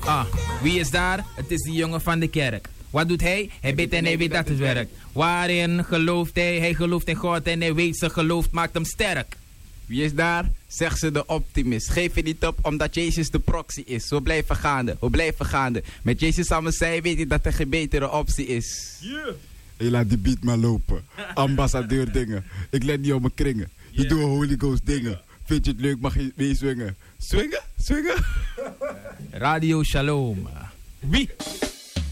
Wie is daar? Het is die jongen van de kerk. Wat doet hij? Hij bidt en hij weet dat het werkt. Waarin gelooft hij? Hij gelooft in God en hij weet zijn geloof maakt hem sterk. Wie is daar? Zegt ze de optimist. Geef je niet op omdat Jezus de proxy is. We blijven gaande, we blijven gaande. Met Jezus samen zij weet je dat er geen betere optie is. Hey, laat die beat maar lopen. Ambassadeur dingen. Ik let niet op mijn kringen. Je doet Holy Ghost dingen. Vind je het leuk, mag je mee swingen. Swingen? Swingen? Radio Shalom. Wie?